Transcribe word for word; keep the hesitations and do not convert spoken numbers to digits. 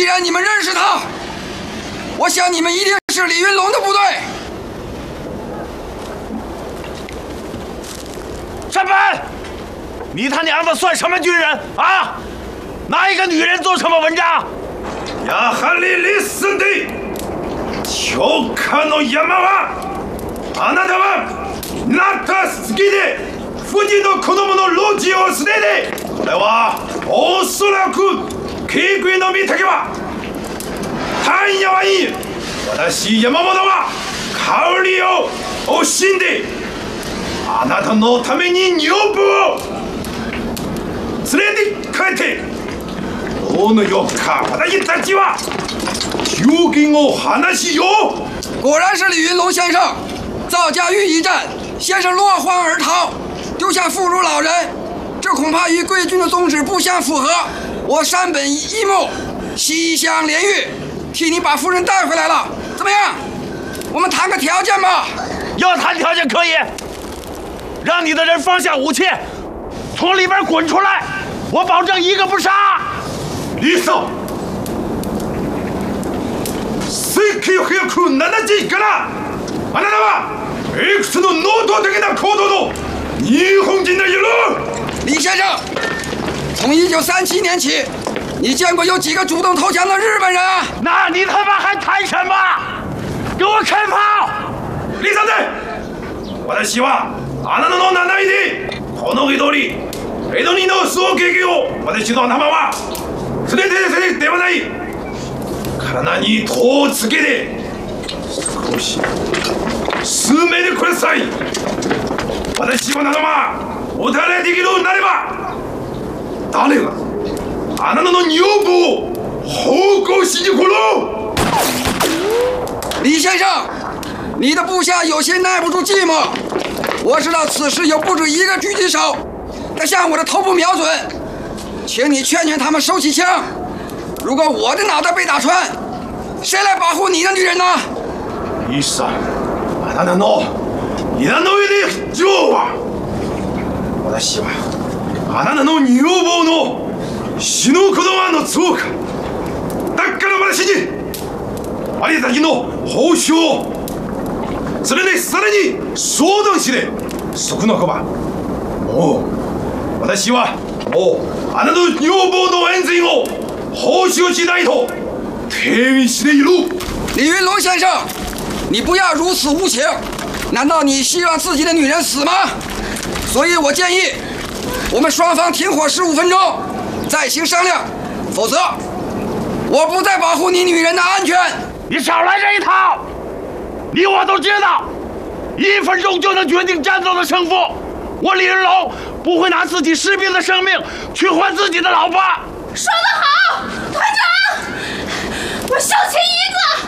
然你们认识他，我想你们一定是李云龙的部队。 山本，你他娘的算什么军人啊？拿一个女人做什么文章？ やはりリスンで教科の山はあなたはなった好きで富士の子供の路地を捨てて、これはおそらく警戒の見たけは単やはいい。私山本は香りを惜しんであなたのために女房を連れて帰ってどのよか私たちは究竟を話しよう。 果然是李云龙先生，赵家峪一战，先生落荒而逃，丢下妇孺老人，这恐怕与贵军的宗旨不相符合。我山本一木西乡连玉替你把夫人带回来了，怎么样？我们谈个条件吧。 要谈条件可以，让你的人放下武器，从里边滚出来，我保证一个不杀。 リサ、せんきゅうひゃくななじゅうからあなたはいくつの能動的な行動の日本人的一路。 李先生，从一九三七年起，你见过有几个主动投降的日本人啊？ 那你他妈还谈什么？给我开炮！ リサで、私はあなたの七位でこの通り江戸にの総計画を私の名は連れてせではない。体に戸をつけて少し進めてください。私はなどはおたれできるようになれば誰があなたの女房を奉公しに来ろ。 李先生，你的部下有些耐不住寂寞。我知道此时有不止一个狙击手在向我的头部瞄准，请你劝劝他们收起枪。如果我的脑袋被打穿，谁来保护你的女人呢？ リサ、あなたの稲の上で女王は私はあなたの女房の死ぬことはのそうか。だから私にありだけの報酬をそれでさらに相談しねそこの子はもう私はもうあなたの女房の恩人を報酬しないと手にしている。 李云龙先生，你不要如此无情，难道你希望自己的女人死吗？所以我建议我们双方停火十五分钟，再行商量，否则我不再保护你女人的安全。 你少来这一套！你我都知道，一分钟就能决定战斗的胜负。我李云龙不会拿自己士兵的生命去换自己的老婆。 说得好，团长，我手牵一个。